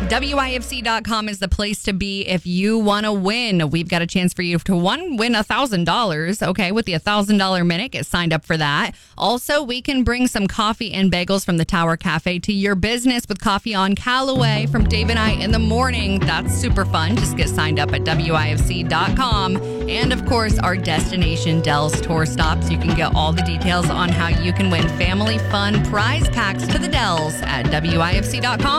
WIFC.com is the place to be if you want to win. We've got a chance for you to win $1,000. Okay, with the $1,000 minute, get signed up for that. Also, we can bring some coffee and bagels from the Tower Cafe to your business with Coffee on Callaway from Dave and I in the morning. That's super fun. Just get signed up at WIFC.com. And of course, our Destination Dells tour stops. You can get all the details on how you can win family fun prize packs to the Dells at WIFC.com.